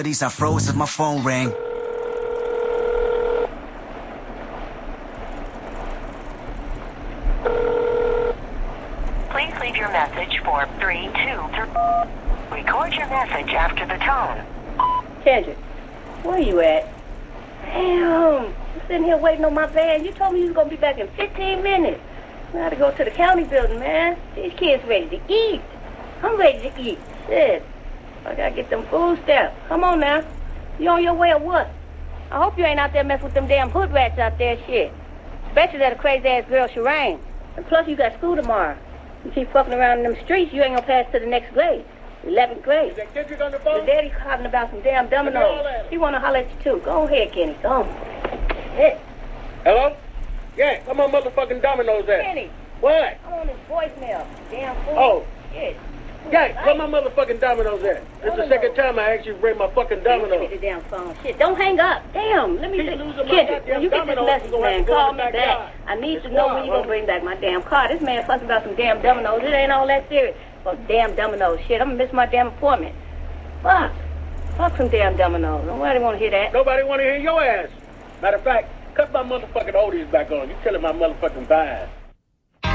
I froze as my phone rang. Please leave your message for 323. Record your message after the tone. Kendrick, where you at? Damn, I'm sitting here waiting on my van. You told me you was going to be back in 15 minutes. I got to go to the county building, man. These kids ready to eat. I'm ready to eat. Shit. I got to get them food stamps. Come on now. You on your way or what? I hope you ain't out there messing with them damn hood rats out there, shit. Especially that crazy-ass girl, Shireen. And plus, you got school tomorrow. You keep fucking around in them streets, you ain't gonna pass to the next grade. 11th grade. Is that Kendrick on the phone? The daddy calling about some damn dominoes. He wanna holler at you, too. Go ahead, Kenny. Go on. Hey. Hello? Yeah, come on, motherfucking dominoes at? Kenny. What? I'm on his voicemail. Damn fool. Oh. Shit. Yeah, where my motherfucking dominoes at? It's the second time I asked you to bring my fucking Give me dominoes. the damn phone. Shit, don't hang up. Damn, let me Keep see. losing my Kendrick, goddamn when you get this dominoes, message, you gonna have man, to go call in me the back. backyard. I need to It's know wild, when you gonna huh? bring back my damn car. This man fussing about some damn dominoes. It ain't all that serious. Well, damn dominoes. Shit, I'm gonna miss my damn appointment. Fuck. Fuck some damn dominoes. Nobody wanna hear that. Nobody want to hear your ass. Matter of fact, cut my motherfucking oldies back on. You killing my motherfucking vibe.